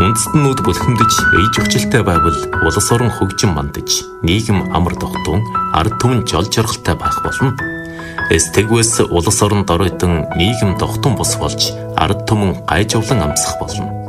үндэстнүүд бүлхэмдэж ээж хүчилтэй байвал улс орон хөгжин мандаж, нийгэм амар тогтун, ард түмэн жол жаргалтай байх болно. Тэгвээс улс орон доройтон нийгэм тогтун бус болж, ард түмэн гайжавлан амсах болно.